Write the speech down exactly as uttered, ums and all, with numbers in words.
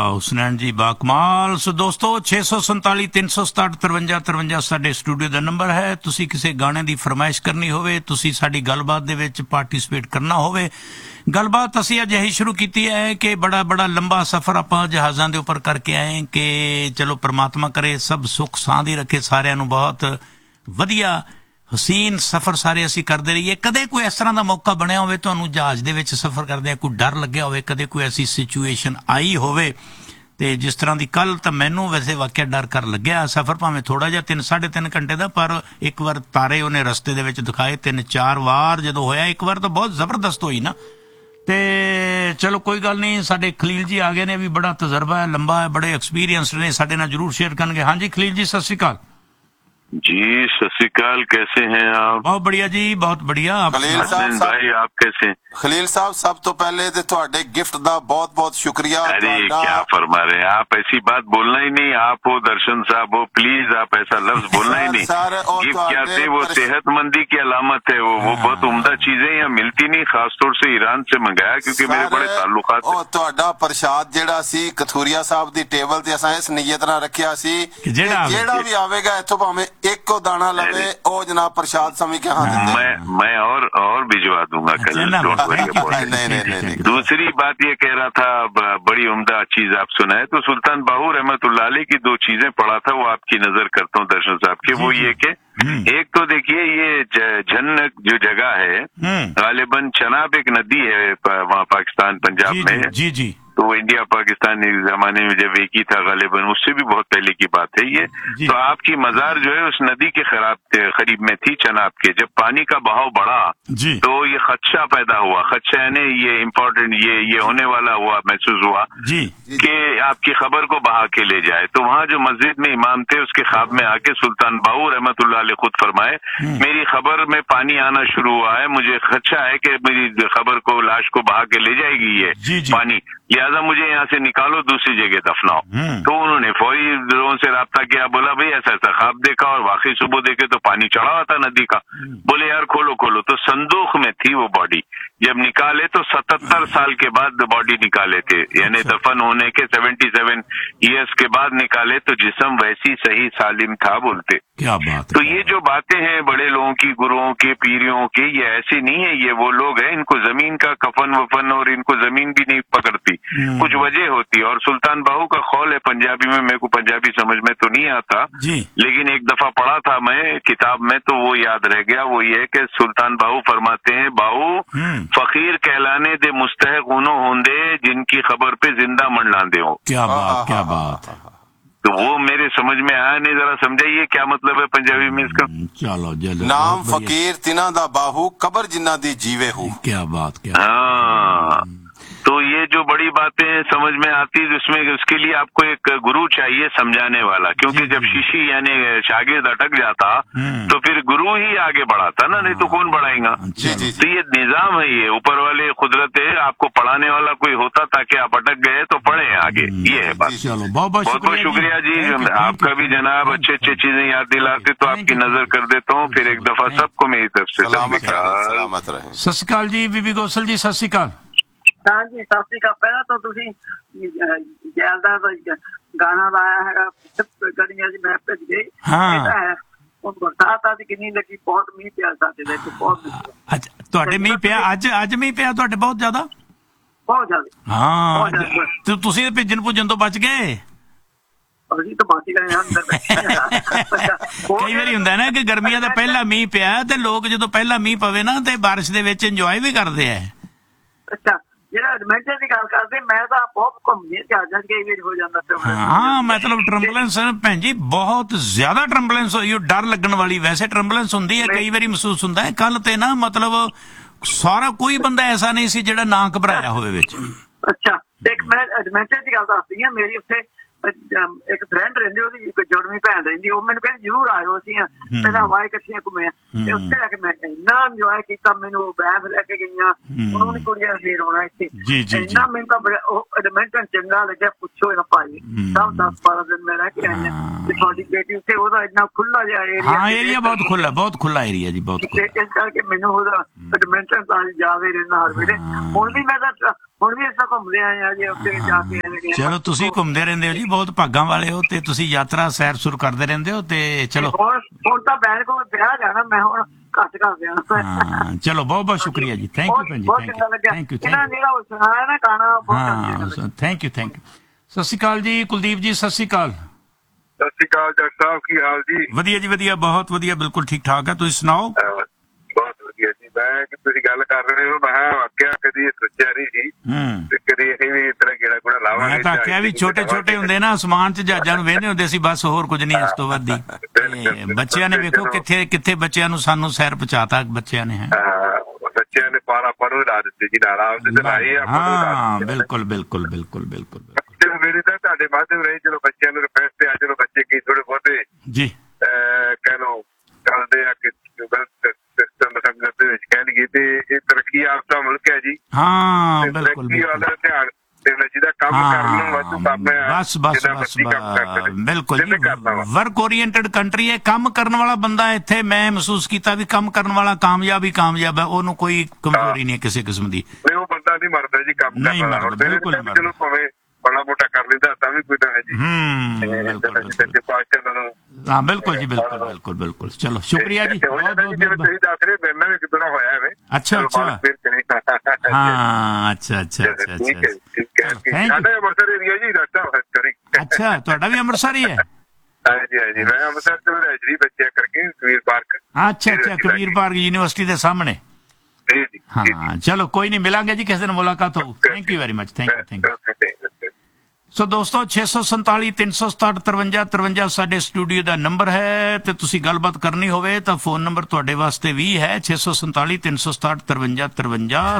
ਹੁਸਨੈਨ ਜੀ ਬਾਕਮਾਲ। ਸੋ ਦੋਸਤੋ ਛੇ ਸੌ ਸੰਤਾਲੀ ਤਿੰਨ ਸੌ ਸਤਾਹਠ ਤਰਵੰਜਾ ਤਰਵੰਜਾ ਸਾਡੇ ਸਟੂਡੀਓ ਦਾ ਨੰਬਰ ਹੈ। ਤੁਸੀਂ ਕਿਸੇ ਗਾਣੇ ਦੀ ਫਰਮਾਇਸ਼ ਕਰਨੀ ਹੋਵੇ, ਤੁਸੀਂ ਸਾਡੀ ਗੱਲਬਾਤ ਦੇ ਵਿੱਚ ਪਾਰਟੀਸਪੇਟ ਕਰਨਾ ਹੋਵੇ। ਗੱਲਬਾਤ ਅਸੀਂ ਅੱਜ ਇਹੀ ਸ਼ੁਰੂ ਕੀਤੀ ਹੈ ਕਿ ਬੜਾ ਬੜਾ ਲੰਬਾ ਸਫ਼ਰ ਆਪਾਂ ਜਹਾਜ਼ਾਂ ਦੇ ਉੱਪਰ ਕਰਕੇ ਆਏ ਕਿ ਚਲੋ ਪ੍ਰਮਾਤਮਾ ਕਰੇ ਸਭ ਸੁੱਖ ਸਾਂਦ ਹੀ ਰੱਖੇ ਸਾਰਿਆਂ ਨੂੰ। ਬਹੁਤ ਵਧੀਆ ਹਸੀਨ ਸਫ਼ਰ ਸਾਰੇ ਅਸੀਂ ਕਰਦੇ ਰਹੀਏ। ਕਦੇ ਕੋਈ ਇਸ ਤਰ੍ਹਾਂ ਦਾ ਮੌਕਾ ਬਣਿਆ ਹੋਵੇ ਤੁਹਾਨੂੰ ਜਹਾਜ਼ ਦੇ ਵਿੱਚ ਸਫ਼ਰ ਕਰਦਿਆਂ ਕੋਈ ਡਰ ਲੱਗਿਆ ਹੋਵੇ, ਕਦੇ ਕੋਈ ਐਸੀ ਸਿਚੁਏਸ਼ਨ ਆਈ ਹੋਵੇ ਤੇ ਜਿਸ ਤਰ੍ਹਾਂ ਦੀ ਕੱਲ ਤਾਂ ਮੈਨੂੰ ਵੈਸੇ ਵਾਕਿਆ ਡਰ ਕਰ ਲੱਗਿਆ। ਸਫ਼ਰ ਭਾਵੇਂ ਥੋੜਾ ਜਿਹਾ ਤਿੰਨ ਸਾਢੇ ਤਿੰਨ ਘੰਟੇ ਦਾ, ਪਰ ਇੱਕ ਵਾਰ ਤਾਰੇ ਉਹਨੇ ਰਸਤੇ ਦੇ ਵਿੱਚ ਦਿਖਾਏ ਤਿੰਨ ਚਾਰ ਵਾਰ ਜਦੋਂ ਹੋਇਆ। ਇੱਕ ਵਾਰ ਤਾਂ ਬਹੁਤ ਜ਼ਬਰਦਸਤ ਹੋਈ ਨਾ। ਤੇ ਚਲੋ ਕੋਈ ਗੱਲ ਨਹੀਂ, ਸਾਡੇ ਖਲੀਲ ਜੀ ਆ ਗਏ ਨੇ, ਵੀ ਬੜਾ ਤਜਰਬਾ ਹੈ, ਲੰਬਾ ਹੈ, ਬੜੇ ਐਕਸਪੀਰੀਅੰਸ ਨੇ, ਸਾਡੇ ਨਾਲ ਜ਼ਰੂਰ ਸ਼ੇਅਰ ਕਰਨਗੇ। ਹਾਂਜੀ ਖਲੀਲ ਜੀ ਸਤਿ ਸ਼੍ਰੀ ਅਕਾਲ। जी सत श्री अकाल, कैसे हैं आप? बहुत बढ़िया जी, बहुत बढ़िया। खलील साहब भाई आप कैसे? खलील साहब सब तो पहले तो ਤੁਹਾਡੇ गिफ्ट ਦਾ बहुत बहुत शुक्रिया। अरे क्या फरमा रहे हैं आप, ऐसी बात बोलना ही नहीं। आप हो दर्शन साहब हो, प्लीज आप ऐसा लफ्ज बोलना ही नहीं। गिफ्ट क्या थे वो, सेहतमंदी की अलामत है वो वो बहुत उम्दा चीजें यहाँ मिलती नहीं, खासतौर से ईरान से मंगाया क्योंकि मेरे बड़े ताल्लुकात। ਉਹ ਤੁਹਾਡਾ ਪ੍ਰਸ਼ਾਦ ਜਿਹੜਾ ਸੀ ਕਥੂਰੀਆ ਸਾਹਿਬ ਦੀ ਟੇਬਲ ਤੇ ਅਸਾਂ ਇਸ ਨੀਅਤ ਨਾਲ ਰੱਖਿਆ ਸੀ ਜਿਹੜਾ ਵੀ ਆਵੇਗਾ ਇੱਥੋਂ ਭਾਵੇਂ ਇੱਕੋ ਦਾਣਾ ਲਵੇ ਉਹ ਜਨਾਬ ਪ੍ਰਸ਼ਾਦ ਸਮਝ ਕੇ ਹਾਂ ਦਿੰਦੇ। मैं मैं और और भिजवा दूंगा कल। नहीं नहीं नहीं। दूसरी बात ये कह रहा था, बड़ी उम्दा चीज आप सुनाए तो सुल्तान बाहू रहमतुल्लाह अलैह की दो चीजें पढ़ा था, वो आपकी नजर करता हूँ दर्शन साहब के। वो ये कि एक तो देखिए ये झन्न जो जगह है गालिबन चनाब एक नदी है वहाँ पाकिस्तान पंजाब में। जी जी। तो इंडिया पाकिस्तान एक जमाने में जब एक ही था गालिबन, उससे भी बहुत पहले की बात है ये। तो आपकी मजार जो है उस नदी के खराब करीब में थी चनाब के। जब पानी का बहाव बढ़ा तो ये खदशा पैदा हुआ। खदशा यानी ये इम्पोर्टेंट ये ये होने वाला हुआ, महसूस हुआ कि आपकी खबर को बहा के ले जाए। तो वहाँ जो मस्जिद में इमाम थे उसके ख्वाब में आके सुल्तान बाहू रहमतुल्लाह अलैह खुद फरमाए मेरी खबर में पानी आना शुरू हुआ है, मुझे खदशा है कि मेरी खबर को लाश को बहा के ले जाएगी ये पानी, लिहाजा मुझे यहाँ से निकालो, दूसरी जगह दफनाओ। तो उन्होंने फौरी लोगों से राब्ता किया, बोला भाई ऐसा ऐसा ख्वाब देखा और वाकई सुबह देखे तो पानी चढ़ा हुआ था नदी का। बोले यार खोलो खोलो, तो संदूक में थी वो बॉडी। जब निकाले तो सतहत्तर साल के बाद बॉडी निकाले थे, यानी दफन होने के सेवेंटी सेवन ईयर्स के बाद निकाले तो जिस्म वैसी सही सालिम था बोलते। क्या बात। तो ये जो बातें हैं बड़े लोगों की, गुरुओं के, पीरियों की, ये ऐसी नहीं है। ये वो लोग हैं इनको जमीन का कफन वफन और इनको जमीन भी नहीं पकड़ती, कुछ वजह होती। और सुल्तान बाहू का कौल है पंजाबी में, मेरे को पंजाबी समझ में तो नहीं आता लेकिन एक दफा पढ़ा था मैं किताब में तो वो याद रह गया। वो ये कि सुल्तान बाहू फरमाते हैं बाहू फकीर कहलाने दे मुस्तहक उनो होंदे जिनकी खबर पे जिंदा मंडलांदे हो। क्या बात क्या बात। तो वो मेरे समझ में आया नहीं, जरा समझाइए क्या मतलब है पंजाबी में इसका। चलो जल्दी। नाम फकीर तिना दा बाहू कबर जिन्ना दी जीवे हो। क्या बात क्या। हाँ तो ये जो बड़ी बातें समझ में आती है उसमें उसके लिए आपको एक गुरु चाहिए समझाने वाला, क्योंकि जब शिशी यानी शागिर्द अटक जाता तो फिर गुरु ही आगे बढ़ाता ना, नहीं तो कौन बढ़ाएगा। तो ये निजाम है, ये ऊपर वाले कुदरत है, आपको पढ़ाने वाला कोई होता ताकि आप अटक गए तो पढ़े आगे। ये है बात। चलो बहुत बहुत बहुत शुक्रिया जी, आपका भी जनाब अच्छी अच्छी चीजें याद दिलाते तो आपकी नजर कर देता हूँ। फिर एक दफा सबको मेरी तरफ से सलामत रहे। सत श्री अकाल जी बीबी गौसल जी, सत श्री अकाल। ਹਾਂ ਜੀ ਸਤਿ ਸ਼੍ਰੀ ਅਕਾਲ। ਪਹਿਲਾਂ ਤਾਂ ਤੁਸੀਂ ਜੈਲਦਾਰ ਦਾ ਗਾਣਾ ਲਾਇਆ ਹੈਗਾ ਗਲੀਆਂ ਚ ਮੈਂ ਭਿੱਜ ਗਈ। ਇਹਦਾ ਹੈ ਹੁਣ ਬਰਸਾਤ ਅੱਜ ਕਿੰਨੀ ਲੱਗੀ, ਬਹੁਤ ਮੀਂਹ ਪਿਆ ਸਾਡੇ ਦੇ ਇੱਥੇ, ਬਹੁਤ ਮੀਂਹ। ਅੱਛਾ ਤੁਹਾਡੇ ਮੀਂਹ ਪਿਆ ਅੱਜ? ਅੱਜ ਮੀਂਹ ਪਿਆ ਤੁਹਾਡੇ ਬਹੁਤ ਜ਼ਿਆਦਾ? ਬਹੁਤ ਜ਼ਿਆਦਾ। ਹਾਂ ਤੇ ਤੁਸੀਂ ਭਿੱਜਣ ਭੁੱਜਣ ਤੋਂ ਬਚ ਗਏ? ਅਸੀਂ ਤਾਂ ਬਚ ਗਏ ਹਾਂ ਅੰਦਰ। ਕਈ ਵਾਰੀ ਹੁੰਦਾ ਨਾ ਕਿ ਗਰਮੀਆਂ ਦਾ ਪਹਿਲਾ ਮੀਂਹ ਪਿਆ ਤੇ ਲੋਕ ਜਦੋਂ ਪਹਿਲਾ ਮੀਂਹ ਪਵੇ ਨਾ ਤੇ ਬਾਰਿਸ਼ ਦੇ ਵਿੱਚ ਇੰਜੋਏ ਵੀ ਕਰਦੇ ਆ। ਅੱਛਾ ਜਿਹੜਾ ਐਡਵੈਂਚਰ ਦੀ ਗੱਲ ਕਰਦੇ, ਮੈਂ ਤਾਂ ਬਹੁਤ ਘੁੰਮਦੀ ਜਹਾਜ਼ਾਂ ਚ ਕਈ ਵਾਰ ਹੋ ਜਾਂਦਾ। ਹਾਂ ਮਤਲਬ ਟਰੰਬੂਲੈਂਸ ਭੈਣ ਜੀ ਬਹੁਤ ਜ਼ਿਆਦਾ ਟਰੰਬੂਲੈਂਸ ਹੋਈ, ਡਰ ਲੱਗਣ ਵਾਲੀ। ਵੈਸੇ ਟਰੰਬੂਲੈਂਸ ਹੁੰਦੀ ਹੈ, ਕਈ ਵਾਰੀ ਮਹਿਸੂਸ ਹੁੰਦਾ ਹੈ। ਕੱਲ ਤੇ ਨਾ ਮਤਲਬ ਸਾਰਾ ਕੋਈ ਬੰਦਾ ਐਸਾ ਨਹੀਂ ਸੀ ਜਿਹੜਾ ਨਾ ਘਬਰਾਇਆ ਹੋਵੇ ਵਿੱਚ। ਅੱਛਾ ਇੱਕ ਮੈਂ ਐਡਵੈਂਚਰ ਦੀ ਗੱਲ ਦੱਸਦੀ ਹਾਂ। ਮੇਰੀ ਉੱਥੇ ਇੱਕ ਫਰੈਂਡ ਰਹਿੰਦੀ, ਉਹਦੀ ਇੱਕ ਜੁੜਵੀਂ ਭੈਣ ਰਹਿੰਦੀ, ਉਹ ਮੈਨੂੰ ਕਹਿੰਦੀ ਜ਼ਰੂਰ ਆਇਓ। ਅਸੀਂ ਪਹਿਲਾਂ ਹਵਾਈ ਇਕੱਠੀਆਂ ਘੁੰਮੇ ਤੇ ਉੱਥੇ ਆ ਕੇ ਮੈਂ ਇੰਨਾ ਇੰਜੋਏ ਕੀਤਾ। ਮੈਨੂੰ ਬੈਗ ਲੈ ਕੇ ਗਈਆਂ, ਉਹਨਾਂ ਨੇ ਕੁੜੀਆਂ ਫੇਰ ਆਉਣਾ ਇੱਥੇ, ਇੰਨਾ ਮੈਨੂੰ ਤਾਂ ਉਹ ਐਡਵੈਂਚਰ ਚੰਗਾ ਲੱਗਿਆ ਪੁੱਛੋ ਨਾ ਭਾਈ। ਸਭ ਦਸ ਬਾਰਾਂ ਦਿਨ ਮੈਂ ਰਹਿ ਕੇ ਆਈ ਹਾਂ ਤੇ ਤੁਹਾਡੀ ਬੇਟੀ ਉੱਥੇ, ਉਹਦਾ ਇੰਨਾ ਖੁੱਲਾ ਜਿਹਾ ਏਰੀਆ। ਹਾਂ ਏਰੀਆ ਬਹੁਤ ਖੁੱਲਾ, ਬਹੁਤ ਖੁੱਲਾ ਏਰੀਆ ਜੀ, ਬਹੁਤ। ਇਸ ਕਰਕੇ ਮੈਨੂੰ ਉਹਦਾ ਐਡਵੈਂਚਰ ਤਾਂ ਜਾਵੇ ਰਹਿੰਦਾ ਹਰ ਵੇਲੇ। ਹੁਣ ਵੀ ਮੈਂ ਤਾਂ ਹੁਣ ਵੀ ਇੱਥੇ ਘੁੰਮਦੇ ਆਏ ਆ ਜੀ, ਉੱਥੇ ਜਾ ਕੇ ਆਏ ਨੇ। ਚਲੋ ਤੁਸੀਂ ਘੁੰਮਦੇ ਰਹਿੰਦੇ ਹੋ ਜੀ, ਬਹੁਤ ਭਾਗਾਂ ਵਾਲੇ ਹੋ, ਤੇ ਤੁਸੀਂ ਯਾਤਰਾ ਸੈਰ ਸੁਰ ਕਰਦੇ ਰਹਿੰਦੇ ਹੋ। ਤੇ ਚਲੋ ਹੁਣ ਹੁਣ ਤਾਂ ਬੈਠ ਕੋਲ ਵਿਆਹ ਜਾਣਾ, ਮੈਂ ਹੁਣ ਘੱਟ ਕਰ ਦਿਆਂ। ਹਾਂ ਚਲੋ ਬਹੁਤ ਬਹੁਤ ਸ਼ੁਕਰੀਆ ਜੀ, ਥੈਂਕ ਯੂ ਭੈਣ ਜੀ, ਥੈਂਕ ਯੂ ਥੈਂਕ ਯੂ ਇਹਨਾਂ ਨੇ ਜਿਹੜਾ ਸੁਣਾਇਆ ਨਾ ਗਾਣਾ, ਬਹੁਤ ਹਾਂ ਥੈਂਕ ਯੂ ਥੈਂਕ ਯੂ। ਸਤਿ ਸ਼੍ਰੀ ਅਕਾਲ ਜੀ ਕੁਲਦੀਪ ਜੀ, ਸਤਿ ਸ਼੍ਰੀ ਅਕਾਲ। ਸਤਿ ਸ਼੍ਰੀ ਅਕਾਲ ਜੱਟ ਸਾਹਿਬ, ਕੀ ਹਾਲ ਜੀ? ਵਧੀਆ ਜੀ ਵਧੀਆ, ਬਹੁਤ ਵਧੀਆ, ਬਿਲਕੁਲ ਠੀਕ ਠਾਕ ਹੈ, ਤੁਸੀਂ ਸੁਣਾਓ? ਬਹੁਤ ਵਧੀਆ ਜੀ। ਮੈਂ ਕਿ ਤੁਸੀਂ ਗੱਲ ਕਰ ਰਹੇ ਹੋ, ਮੈਂ ਵਾਕਿਆ ਕਦੀ ਸੋਚਿਆ ਨਹੀਂ ਸੀ ਤੇ ਕਦੀ ਅਸੀਂ ਵੀ ਇਸ ਤਰ੍ਹਾਂ ਗੇੜਾ ਗੁੜਾ ਲਾਵਾਂਗੇ। ਮੈਂ ਤਾਂ ਆਖਿਆ ਵੀ ਛੋਟੇ ਛੋਟੇ ਹੁੰਦੇ ਨਾ ਅਸਮਾਨ 'ਚ ਜਹਾਜ਼ਾਂ ਨੂੰ ਵੇਖਦੇ ਹੁੰਦੇ ਸੀ, ਬਸ ਹੋਰ ਕੁਝ ਨਹੀਂ ਇਸ ਤੋਂ ਵੱਧ ਹੀ। ਬੱਚਿਆਂ ਨੇ ਵੇਖੋ ਕਿੱਥੇ ਕਿੱਥੇ ਬੱਚਿਆਂ ਨੂੰ ਸਾਨੂੰ ਸੈਰ ਪਹੁੰਚਾਤਾ ਬੱਚਿਆਂ ਨੇ। ਬੱਚਿਆਂ ਨੇ ਪਾਰਾ ਪਰੂ ਲਾ ਦਿੱਤੇ ਜੀ, ਨਾਲ ਆਪਦੇ ਲਾਏ ਆ। ਹਾਂ ਬਿਲਕੁਲ ਬਿਲਕੁਲ ਬਿਲਕੁਲ ਬਿਲਕੁਲ। ਚਲੋ ਮੇਰੇ ਤਾਂ ਤੁਹਾਡੇ ਮਾਧਿਅਮ ਰਹੀ, ਚਲੋ ਬੱਚਿਆਂ ਨੂੰ ਰਿਫਰੈਸ਼ ਤੇ ਆ, ਚਲੋ ਬੱਚੇ ਕੀ ਥੋੜੇ ਬਹੁਤੇ ਜੀ ਕਹਿ ਲਓ ਚੱਲਦੇ ਆ ਕਿ ਗਲਤ ਸਿਸਟਮ ਦੇ ਵਿੱਚ ਕਹਿ ਲਈਏ, ਤੇ ਇਹ ਤਰੱਕੀ ਯਾਫਤਾ ਮੁਲਕ ਹੈ ਜੀ। ਹਾਂ ਬਿਲਕੁਲ ਵਾਲਾ ਧਿਆਨ ਦੇਣਾ ਚਾਹੀਦਾ, ਕੰਮ ਕਰਨ ਨੂੰ ਵਾਧੂ ਕੰਮ ਹੈ। ਬਸ ਬਸ ਬਸ ਬਿਲਕੁਲ ਜੀ, ਵਰਕ ਓਰੀਐਂਟਡ ਕੰਟਰੀ ਹੈ, ਕੰਮ ਕਰਨ ਵਾਲਾ ਬੰਦਾ ਇੱਥੇ ਮੈਂ ਮਹਿਸੂਸ ਕੀਤਾ ਵੀ ਕੰਮ ਕਰਨ ਵਾਲਾ ਕਾਮਯਾਬ ਹੀ ਕਾਮਯਾਬ ਹੈ, ਉਹਨੂੰ ਕੋਈ ਕਮਜ਼ੋਰੀ ਨਹੀਂ ਹੈ ਕਿਸੇ ਕਿਸਮ ਦੀ। ਉਹ ਬੰਦਾ ਨਹੀਂ ਮਰਦਾ ਜੀ ਕੰਮ ਕਰਨ ਵਾਲਾ, ਚਲੋ ਭਾਵੇਂ ਬੜਾ ਮੋਟਾ ਕਰ ਲੈਂਦਾ ਤਾਂ ਵੀ ਕੋਈ ਤਾਂ ਹੈ ਜੀ। ਹਾਂ ਬਿਲਕੁਲ ਜੀ, ਬਿਲਕੁਲ ਬਿਲਕੁਲ ਬਿਲਕੁਲ। ਚਲੋ ਸ਼ੁਕਰੀਆ ਜੀ, ਤੁਸੀਂ ਦੱਸ ਰਹੇ ਮੇਰੇ ਨਾਲ ਵੀ ਕਿੱਦਾਂ ਹੋਇਆ ਹੈ। ਅੱਛਾ ਅੱਛਾ ਹਾਂ ਅੱਛਾ ਅੱਛਾ ਅੱਛਾ ਅੱਛਾ। ਸਾਡਾ ਅੰਮ੍ਰਿਤਸਰ ਏਰੀਆ ਜੀ, ਰਸਤਾ। ਅੱਛਾ ਤੁਹਾਡਾ ਵੀ ਅੰਮ੍ਰਿਤਸਰ ਹੀ ਹੈ? ਹਾਂਜੀ ਹਾਂਜੀ, ਮੈਂ ਅੰਮ੍ਰਿਤਸਰ ਤੋਂ ਰੈਜਰੀ ਬੱਚਿਆ ਕਰਕੇ ਕਬੀਰ ਪਾਰਕ। ਅੱਛਾ ਅੱਛਾ, ਕਬੀਰ ਪਾਰਕ ਯੂਨੀਵਰਸਿਟੀ ਦੇ ਸਾਹਮਣੇ। ਹਾਂ ਚਲੋ ਕੋਈ ਨਹੀਂ, ਮਿਲਾਂਗੇ ਜੀ ਕਿਸੇ ਦਿਨ, ਮੁਲਾਕਾਤ ਹੋਊ। Thank you very much, thank you thank you. ਸੋ ਦੋਸਤੋ ਛੇ ਸੌ ਸੰਤਾਲੀ ਤਿੰਨ ਸੌ ਸਤਾਹਠ ਤਰਵੰਜਾ ਤਰਵੰਜਾ ਸਾਡੇ ਸਟੂਡੀਓ ਦਾ ਨੰਬਰ ਹੈ, ਤੇ ਤੁਸੀਂ ਗੱਲਬਾਤ ਕਰਨੀ ਹੋਵੇ ਤਾਂ ਫੋਨ ਨੰਬਰ ਤੁਹਾਡੇ ਵਾਸਤੇ ਵੀ ਹੈ ਛੇ ਸੌ ਸੰਤਾਲੀ ਤਿੰਨ ਸੌ ਸਤਾਹਠ ਤਰਵੰਜਾ ਤਰਵੰਜਾ।